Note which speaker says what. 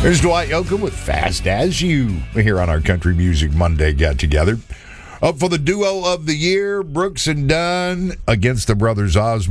Speaker 1: There's Dwight Yoakam with Fast As You here on our Country Music Monday Get Together. Up for the Duo of the Year, Brooks and Dunn against the Brothers Osmond.